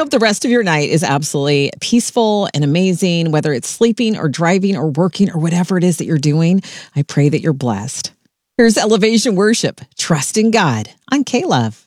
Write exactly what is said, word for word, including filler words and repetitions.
hope the rest of your night is absolutely peaceful and amazing, whether it's sleeping or driving or working or whatever it is that you're doing. I pray that you're blessed. Here's Elevation Worship, Trust in God on K-Love.